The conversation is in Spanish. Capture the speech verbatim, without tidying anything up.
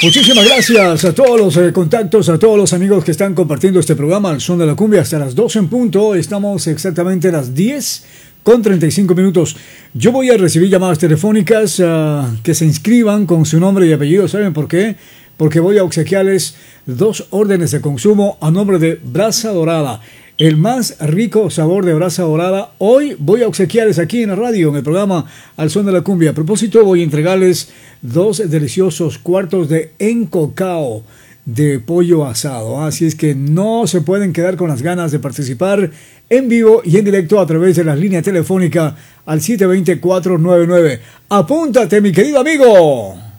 Muchísimas gracias a todos los eh, contactos, a todos los amigos que están compartiendo este programa al son de la cumbia hasta las doce en punto. Estamos exactamente a las diez con treinta y cinco minutos. Yo voy a recibir llamadas telefónicas uh, que se inscriban con su nombre y apellido. ¿Saben por qué? Porque voy a obsequiarles dos órdenes de consumo a nombre de Brasa Dorada. El más rico sabor de brasa dorada. Hoy voy a obsequiarles aquí en la radio, en el programa Al Son de la Cumbia. A propósito, voy a entregarles dos deliciosos cuartos de encocao de pollo asado. Así es que no se pueden quedar con las ganas de participar en vivo y en directo a través de la línea telefónica al siete dos cero, cuatro nueve nueve. Apúntate, mi querido amigo.